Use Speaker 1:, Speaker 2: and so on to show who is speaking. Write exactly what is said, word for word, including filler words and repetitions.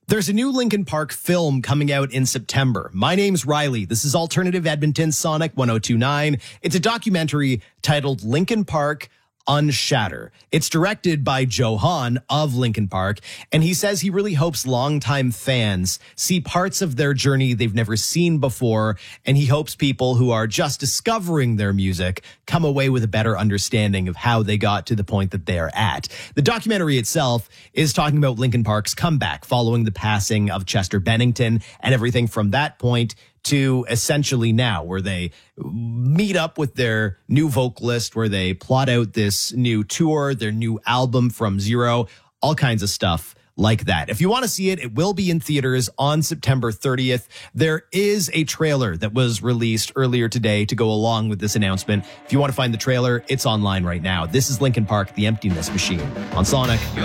Speaker 1: There's a new Linkin Park film coming out in September. My name's Riley. This is Alternative Edmonton Sonic one oh two point nine. It's a documentary titled Linkin Park Unshatter. It's directed by Joe Hahn of Linkin Park, and he says he really hopes longtime fans see parts of their journey they've never seen before, and he hopes people who are just discovering their music come away with a better understanding of how they got to the point that they're at. The documentary itself is talking about Linkin Park's comeback following the passing of Chester Bennington and everything from that point to essentially now, where they meet up with their new vocalist, where they plot out this new tour, their new album from zero, all kinds of stuff like that. If you want to see it, it will be in theaters on September thirtieth. There is a trailer that was released earlier today to go along with this announcement. If you want to find the trailer, it's online right now. This is Linkin Park, The Emptiness Machine on Sonic.